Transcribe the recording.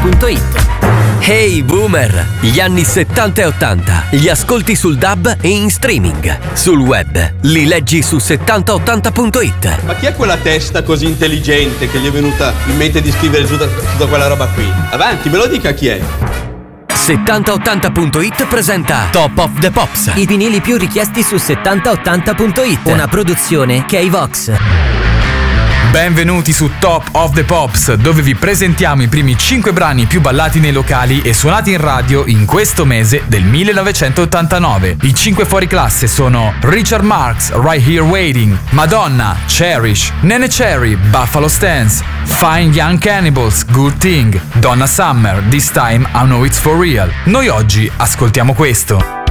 7080.it. Hey Boomer! Gli anni 70 e 80 li ascolti sul DAB e in streaming. Sul web li leggi su 7080.it. Ma chi è quella testa così intelligente che gli è venuta in mente di scrivere tutta quella roba qui? Avanti, me lo dica chi è. 7080.it presenta Top of the Pops. I vinili più richiesti su 7080.it. Una produzione K-Vox. Benvenuti su Top of the Pops, dove vi presentiamo i primi 5 brani più ballati nei locali e suonati in radio in questo mese del 1989. I 5 fuori classe sono Richard Marx, Right Here Waiting, Madonna, Cherish, Nene Cherry, Buffalo Stance, Fine Young Cannibals, Good Thing, Donna Summer, This Time I Know It's For Real. Noi oggi ascoltiamo questo.